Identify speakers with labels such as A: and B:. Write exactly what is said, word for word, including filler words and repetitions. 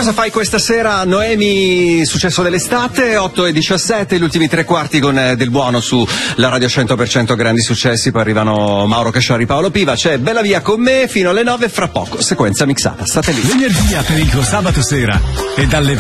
A: cosa fai questa sera, Noemi? Successo dell'estate, otto e diciassette, gli ultimi tre quarti con eh, Del Buono su la radio cento per cento grandi successi, poi arrivano Mauro Casciari, Paolo Piva, c'è Bella Via con me fino alle nove, fra poco sequenza mixata, state lì.
B: L'energia per il tuo sabato sera è dalle